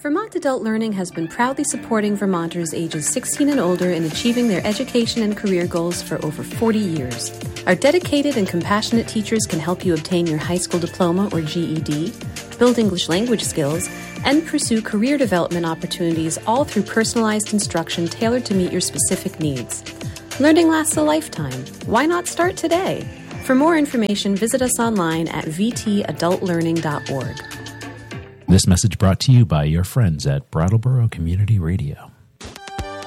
Vermont Adult Learning has been proudly supporting Vermonters ages 16 and older in achieving their education and career goals for over 40 years. Our dedicated and compassionate teachers can help you obtain your high school diploma or GED, build English language skills, and pursue career development opportunities, all through personalized instruction tailored to meet your specific needs. Learning lasts a lifetime. Why not start today? For more information, visit us online at vtadultlearning.org. This message brought to you by your friends at Brattleboro Community Radio.